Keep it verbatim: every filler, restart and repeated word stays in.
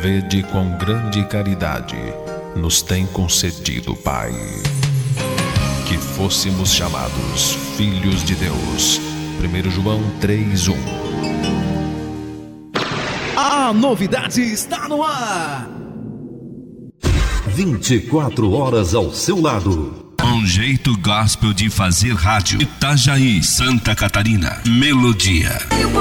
vede quão grande caridade nos tem concedido, Pai, que fôssemos chamados filhos de Deus. primeiro João três, um. A novidade está no ar. vinte e quatro horas ao seu lado. Um jeito gospel de fazer rádio. Itajaí, Santa Catarina. Melodia.